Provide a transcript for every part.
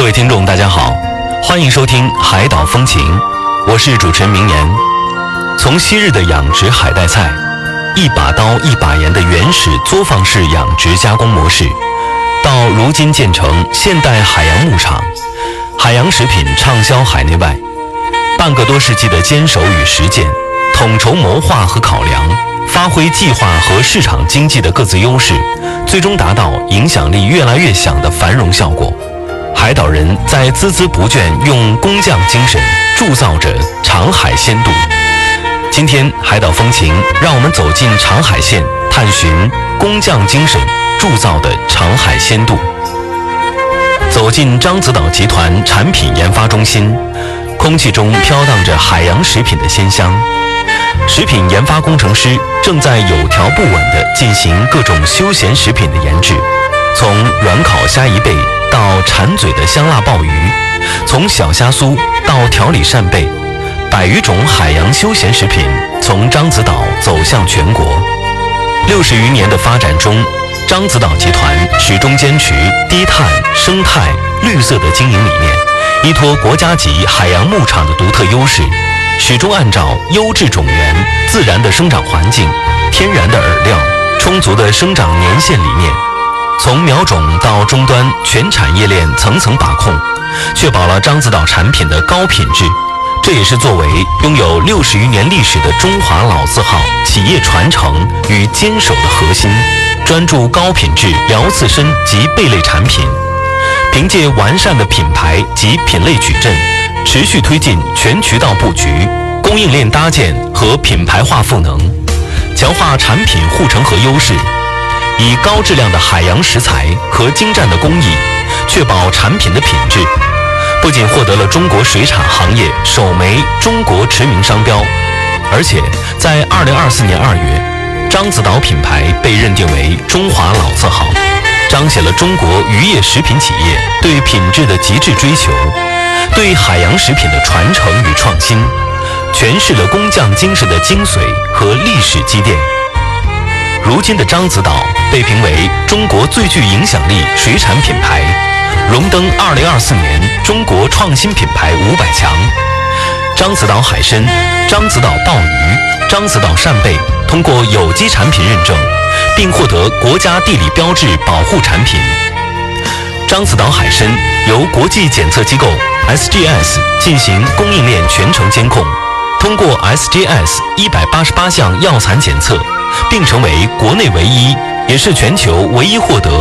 位听众大家好，欢迎收听海岛风情，我是主持人明言。从昔日的养殖海带菜，一把刀一把盐的原始作坊式养殖加工模式，到如今建成现代海洋牧场，海洋食品畅销海内外，半个多世纪的坚守与实践，统筹谋划和考量，发挥计划和市场经济的各自优势，最终达到影响力越来越响的繁荣效果。海岛人在孜孜不倦用工匠精神铸造着长海鲜度。今天海岛风情让我们走进长海县，探寻工匠精神铸造的长海鲜度。走进獐子岛集团产品研发中心，空气中飘荡着海洋食品的鲜香。食品研发工程师正在有条不紊地进行各种休闲食品的研制，从软烤虾贻贝到馋嘴的香辣鲍鱼，从小虾酥到调理扇贝，100余种海洋休闲食品从獐子岛走向全国。60余年的发展中，獐子岛集团始终坚持低碳、生态、绿色的经营理念，依托国家级海洋牧场的独特优势，始终按照优质种源、自然的生长环境、天然的饵料、充足的生长年限理念，从苗种到终端全产业链层层把控，确保了獐子岛产品的高品质。这也是作为拥有60余年历史的中华老字号企业传承与坚守的核心，专注高品质辽刺身及贝类产品，凭借完善的品牌及品类矩阵，持续推进全渠道布局、供应链搭建和品牌化赋能，强化产品护城河优势，以高质量的海洋食材和精湛的工艺，确保产品的品质。不仅获得了中国水产行业首枚中国驰名商标，而且在2024年2月，獐子岛品牌被认定为中华老字号，彰显了中国渔业食品企业对品质的极致追求，对海洋食品的传承与创新，诠释了工匠精神的精髓和历史积淀。如今的獐子岛被评为中国最具影响力水产品牌，荣登2024年中国创新品牌500强。獐子岛海参、獐子岛鲍鱼、獐子岛扇贝通过有机产品认证，并获得国家地理标志保护产品。獐子岛海参由国际检测机构 SGS 进行供应链全程监控，通过 SGS 188项药残检测，并成为国内唯一，也是全球唯一获得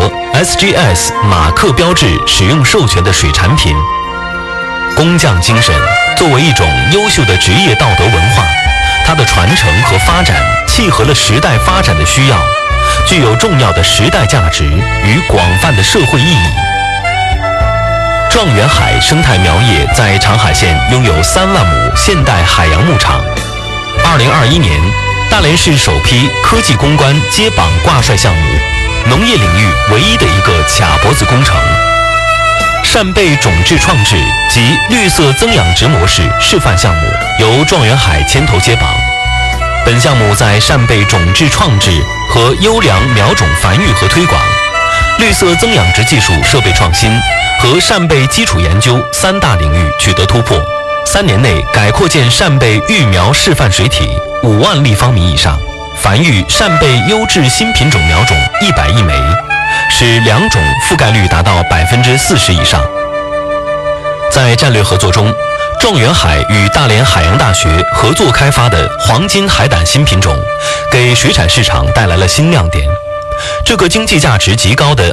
SGS 马克标志使用授权的水产品。工匠精神作为一种优秀的职业道德文化，它的传承和发展契合了时代发展的需要，具有重要的时代价值与广泛的社会意义。状元海生态苗业在长海县拥有3万亩现代海洋牧场。2021年，大连市首批科技攻关接榜挂帅项目，农业领域唯一的一个卡脖子工程。扇贝种质创制及绿色增养殖模式示范项目由状元海牵头接榜。本项目在扇贝种质创制和优良苗种繁育和推广、绿色增养殖技术设备创新和扇贝基础研究3大领域取得突破。3年内改扩建扇贝育苗示范水体5万立方米以上，繁育扇贝优质新品种苗种100亿枚，使良种覆盖率达到40%以上。在战略合作中，状元海与大连海洋大学合作开发的黄金海胆新品种，给水产市场带来了新亮点。这个经济价值极高的